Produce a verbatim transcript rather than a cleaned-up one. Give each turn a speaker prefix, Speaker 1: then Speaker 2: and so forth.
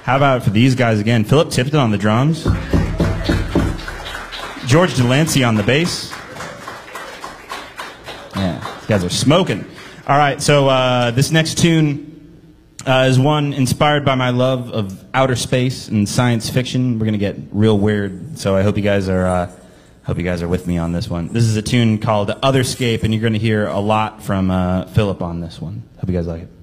Speaker 1: How about for these guys again? Philip Tipton on the drums. George Delancey on the bass. Yeah, these guys are smoking. All right, so uh, this next tune uh, is one inspired by my love of outer space and science fiction. We're gonna get real weird, so I hope you guys are uh, hope you guys are with me on this one. This is a tune called Otherscape, and you're gonna hear a lot from uh, Philip on this one. Hope you guys like it.